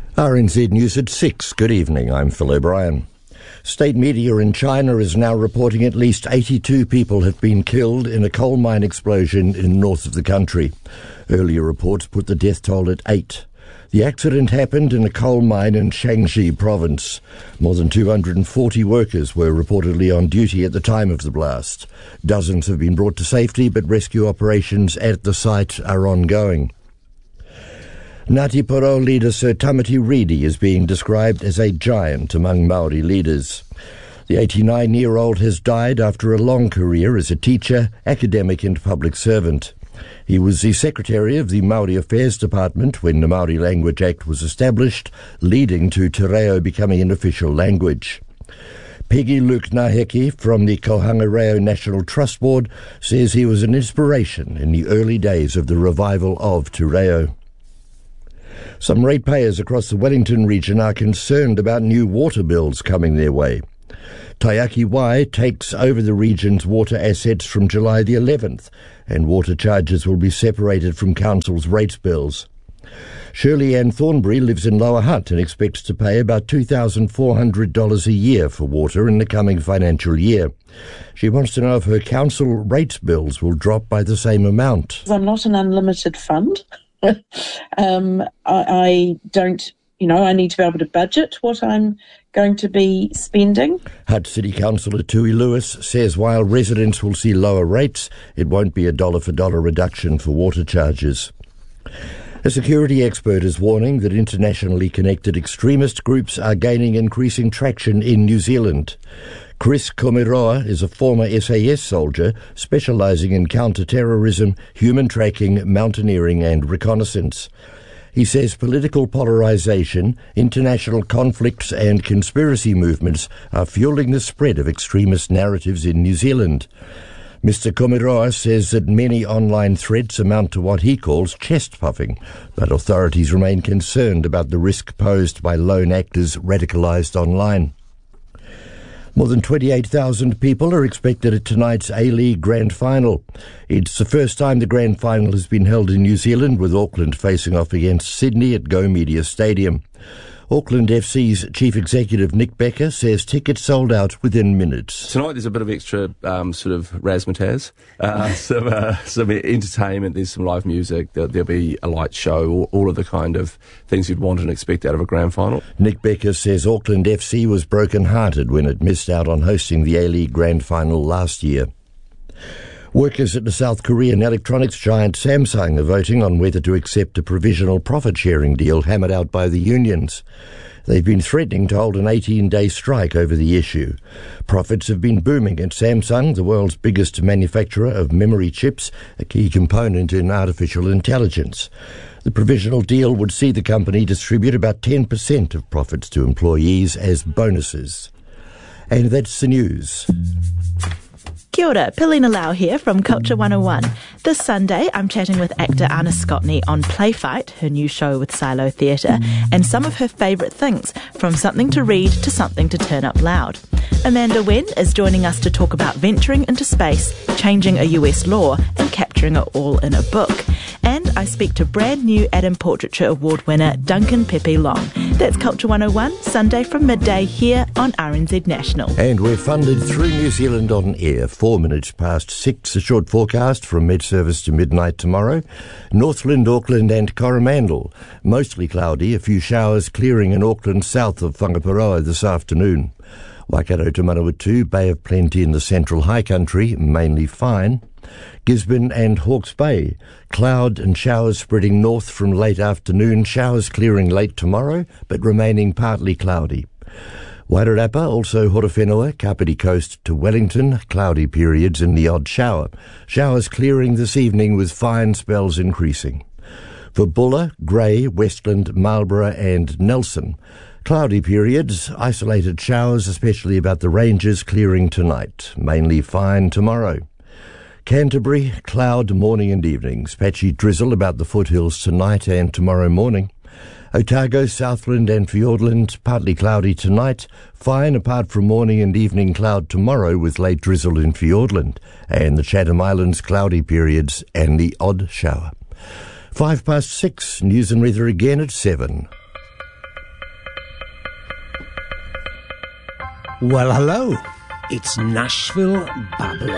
RNZ News at 6. Good evening, I'm Phil O'Brien. State media in China is now reporting at least 82 people have been killed in a coal mine explosion in north of the country. Earlier reports put the death toll at 8. The accident happened in a coal mine in Shaanxi province. More than 240 workers were reportedly on duty at the time of the blast. Dozens have been brought to safety, but rescue operations at the site are ongoing. Ngāti Porou leader Sir Tamati Reedy is being described as a giant among Māori leaders. The 89-year-old has died after a long career as a teacher, academic and public servant. He was the Secretary of the Māori Affairs Department when the Māori Language Act was established, leading to Te Reo becoming an official language. Peggy Luke Naheki from the Kohanga Reo National Trust Board says he was an inspiration in the early days of the revival of Te Reo. Some ratepayers across the Wellington region are concerned about new water bills coming their way. Taiyaki Wai takes over the region's water assets from July the 11th, and water charges will be separated from council's rates bills. Shirley Ann Thornbury lives in Lower Hutt and expects to pay about $2,400 a year for water in the coming financial year. She wants to know if her council rates bills will drop by the same amount. I'm not an unlimited fund. I don't, I need to be able to budget what I'm going to be spending. Hutt City Councillor Tui Lewis says while residents will see lower rates, it won't be a dollar-for-dollar reduction for water charges. A security expert is warning that internationally connected extremist groups are gaining increasing traction in New Zealand. Chris Komiroa is a former SAS soldier specialising in counter-terrorism, human tracking, mountaineering and reconnaissance. He says political polarisation, international conflicts and conspiracy movements are fueling the spread of extremist narratives in New Zealand. Mr. Komiroa says that many online threats amount to what he calls chest-puffing, but authorities remain concerned about the risk posed by lone actors radicalised online. More than 28,000 people are expected at tonight's A-League Grand Final. It's the first time the Grand Final has been held in New Zealand, with Auckland facing off against Sydney at Go Media Stadium. Auckland FC's Chief Executive Nick Becker says tickets sold out within minutes. Tonight there's a bit of extra sort of razzmatazz, some entertainment, there's some live music, there'll be a light show, all of the kind of things you'd want and expect out of a grand final. Nick Becker says Auckland FC was broken-hearted when it missed out on hosting the A-League Grand Final last year. Workers at the South Korean electronics giant Samsung are voting on whether to accept a provisional profit-sharing deal hammered out by the unions. They've been threatening to hold an 18-day strike over the issue. Profits have been booming at Samsung, the world's biggest manufacturer of memory chips, a key component in artificial intelligence. The provisional deal would see the company distribute about 10% of profits to employees as bonuses. And that's the news. Kia ora, Pilina Lau here from Culture 101. This Sunday, I'm chatting with actor Anna Scotney on Playfight, her new show with Silo Theatre, and some of her favourite things, from something to read to something to turn up loud. Amanda Wen is joining us to talk about venturing into space, changing a US law, and capturing it all in a book. And I speak to brand new Adam Portraiture Award winner Duncan Pepe Long. That's Culture 101, Sunday from midday here on RNZ National. And we're funded through New Zealand on air. 4 minutes past 6, a short forecast from mid-service to midnight tomorrow. Northland, Auckland and Coromandel. Mostly cloudy, a few showers clearing in Auckland south of Whangaparoa this afternoon. Waikato to Manawatu, Bay of Plenty in the central high country, mainly fine. Gisborne and Hawke's Bay, cloud and showers spreading north from late afternoon, showers clearing late tomorrow, but remaining partly cloudy. Wairarapa, also Horowhenua, Kapiti Coast to Wellington, cloudy periods and the odd shower. Showers clearing this evening with fine spells increasing. For Bulla, Grey, Westland, Marlborough and Nelson, cloudy periods, isolated showers, especially about the ranges, clearing tonight. Mainly fine tomorrow. Canterbury, cloud morning and evenings. Patchy drizzle about the foothills tonight and tomorrow morning. Otago, Southland and Fiordland, partly cloudy tonight. Fine apart from morning and evening cloud tomorrow with late drizzle in Fiordland. And the Chatham Islands, cloudy periods and the odd shower. 6:05, news and weather again at 7. Well, hello. It's Nashville Bubbly.